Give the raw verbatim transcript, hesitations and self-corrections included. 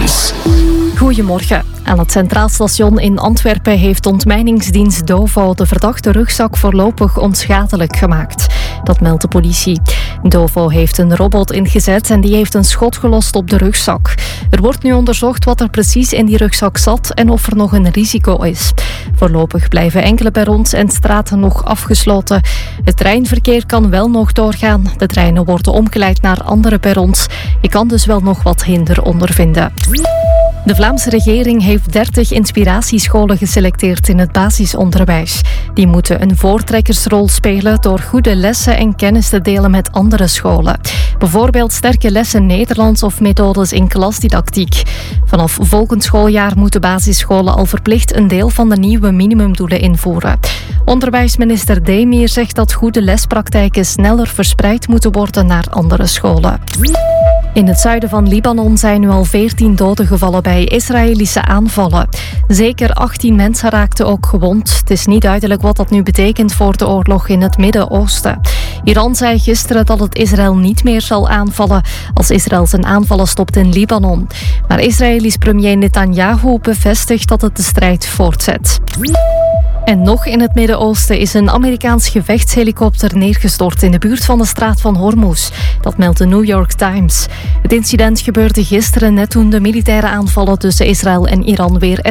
Nieuws. Goedemorgen. Aan het Centraal Station in Antwerpen heeft ontmijningsdienst Dovo de verdachte rugzak voorlopig onschadelijk gemaakt. Dat meldt de politie. Dovo heeft een robot ingezet en die heeft een schot gelost op de rugzak. Er wordt nu onderzocht wat er precies in die rugzak zat en of er nog een risico is. Voorlopig blijven enkele perrons en straten nog afgesloten. Het treinverkeer kan wel nog doorgaan. De treinen worden omgeleid naar andere perrons. Je kan dus wel nog wat hinder ondervinden. De Vlaamse regering heeft dertig inspiratiescholen geselecteerd in het basisonderwijs. Die moeten een voortrekkersrol spelen door goede lessen en kennis te delen met andere scholen. Bijvoorbeeld sterke lessen Nederlands of methodes in klasdidactiek. Vanaf volgend schooljaar moeten basisscholen al verplicht een deel van de nieuwe minimumdoelen invoeren. Onderwijsminister Demir zegt dat goede lespraktijken sneller verspreid moeten worden naar andere scholen. In het zuiden van Libanon zijn nu al veertien doden gevallen bij Israëlische aanvallen. Zeker achttien mensen raakten ook gewond. Het is niet duidelijk wat dat nu betekent voor de oorlog in het Midden-Oosten. Iran zei gisteren dat het Israël niet meer zal aanvallen als Israël zijn aanvallen stopt in Libanon. Maar Israëlisch premier Netanyahu bevestigt dat het de strijd voortzet. En nog in het Midden-Oosten is een Amerikaans gevechtshelikopter neergestort in de buurt van de straat van Hormuz. Dat meldt de New York Times. Het incident gebeurde gisteren net toen de militaire aanvallen tussen Israël en Iran weer